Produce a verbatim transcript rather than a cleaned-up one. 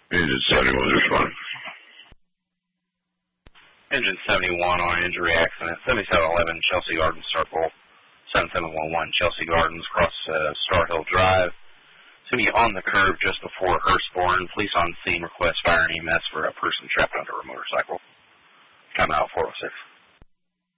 Engine seventy-one, respond. Engine seventy-one on injury accident, seventy-seven eleven Chelsea Gardens Circle, seven seven one one Chelsea Gardens, across uh, Star Hill Drive. To be on the curb just before Hurstbourne. Police on scene request fire and E M S for a person trapped under a motorcycle. Come out four oh six.